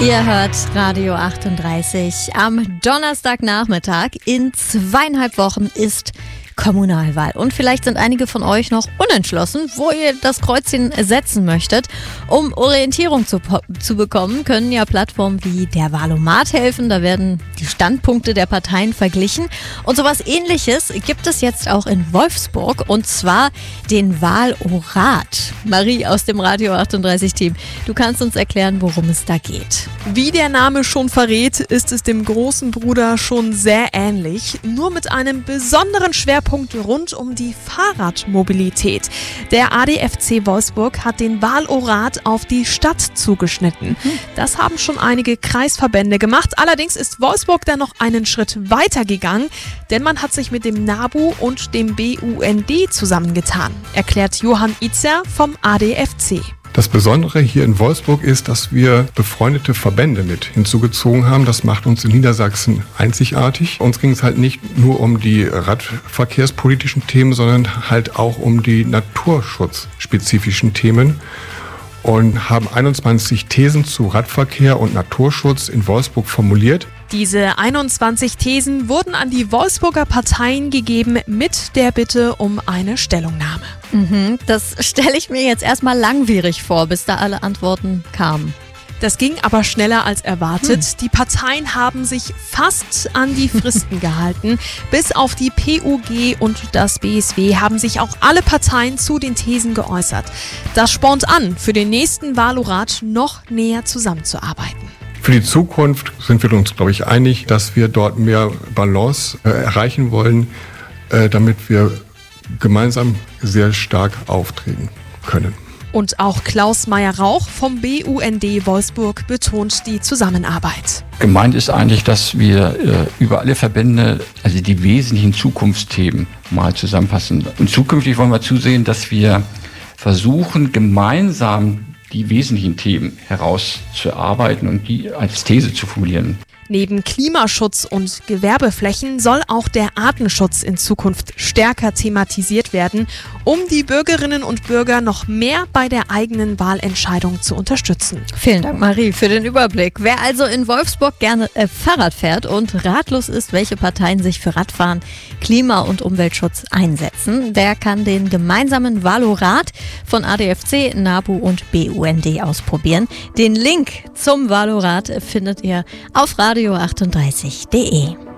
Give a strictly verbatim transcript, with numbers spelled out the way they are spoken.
Ihr hört Radio achtunddreißig am Donnerstagnachmittag. In zweieinhalb Wochen ist Kommunalwahl. Und vielleicht sind einige von euch noch unentschlossen, wo ihr das Kreuzchen setzen möchtet. Um Orientierung zu, zu bekommen, können ja Plattformen wie der Wahlomat helfen. Da werden die Standpunkte der Parteien verglichen. Und sowas Ähnliches gibt es jetzt auch in Wolfsburg. Und zwar den Wahlorat. Marie aus dem Radio achtunddreißig-Team, du kannst uns erklären, worum es da geht. Wie der Name schon verrät, ist es dem großen Bruder schon sehr ähnlich. Nur mit einem besonderen Schwerpunkt rund um die Fahrradmobilität. Der A D F C Wolfsburg hat den Wahlorat auf die Stadt zugeschnitten. Das haben schon einige Kreisverbände gemacht. Allerdings ist Wolfsburg da noch einen Schritt weiter gegangen, denn man hat sich mit dem NABU und dem B U N D zusammengetan, erklärt Johann Itzer vom A D F C. Das Besondere hier in Wolfsburg ist, dass wir befreundete Verbände mit hinzugezogen haben. Das macht uns in Niedersachsen einzigartig. Uns ging es halt nicht nur um die radverkehrspolitischen Themen, sondern halt auch um die naturschutzspezifischen Themen und haben einundzwanzig Thesen zu Radverkehr und Naturschutz in Wolfsburg formuliert. Diese einundzwanzig Thesen wurden an die Wolfsburger Parteien gegeben mit der Bitte um eine Stellungnahme. Mhm, das stelle ich mir jetzt erstmal langwierig vor, bis da alle Antworten kamen. Das ging aber schneller als erwartet. Hm. Die Parteien haben sich fast an die Fristen gehalten. Bis auf die P U G und das B S W haben sich auch alle Parteien zu den Thesen geäußert. Das spornt an, für den nächsten Wahlorat noch näher zusammenzuarbeiten. Für die Zukunft sind wir uns, glaube ich, einig, dass wir dort mehr Balance äh, erreichen wollen, äh, damit wir gemeinsam sehr stark auftreten können. Und auch Klaus Meyer-Rauch vom B U N D Wolfsburg betont die Zusammenarbeit. Gemeint ist eigentlich, dass wir äh, über alle Verbände, also die wesentlichen Zukunftsthemen mal zusammenfassen. Und zukünftig wollen wir zusehen, dass wir versuchen, gemeinsam die wesentlichen Themen herauszuarbeiten und die als These zu formulieren. Neben Klimaschutz und Gewerbeflächen soll auch der Artenschutz in Zukunft stärker thematisiert werden, um die Bürgerinnen und Bürger noch mehr bei der eigenen Wahlentscheidung zu unterstützen. Vielen Dank, Marie, für den Überblick. Wer also in Wolfsburg gerne äh, Fahrrad fährt und ratlos ist, welche Parteien sich für Radfahren, Klima- und Umweltschutz einsetzen, der kann den gemeinsamen Wahlorat von A D F C, NABU und B U N D ausprobieren. Den Link zum Wahlorat findet ihr auf radio achtunddreißig punkt de.